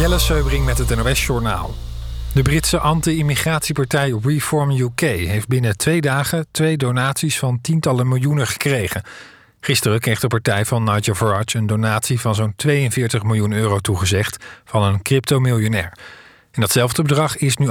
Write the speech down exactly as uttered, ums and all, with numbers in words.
Jelle Seubring met het N O S-journaal. De Britse anti-immigratiepartij Reform U K heeft binnen twee dagen twee donaties van tientallen miljoenen gekregen. Gisteren kreeg de partij van Nigel Farage een donatie van zo'n tweeënveertig miljoen euro toegezegd van een cryptomiljonair. En datzelfde bedrag is nu